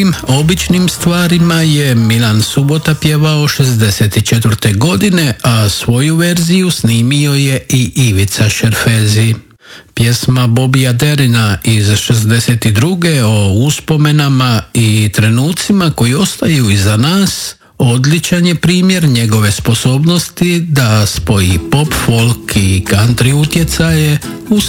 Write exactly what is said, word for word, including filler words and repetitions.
ovim običnim stvarima je Milan Subota pjevao šezdeset četvrte godine, a svoju verziju snimio je i Ivica Šerfezi. Pjesma Bobija Derina iz šezdeset druge o uspomenama i trenucima koji ostaju iza nas odličan je primjer njegove sposobnosti da spoji pop, folk i country utjecaje u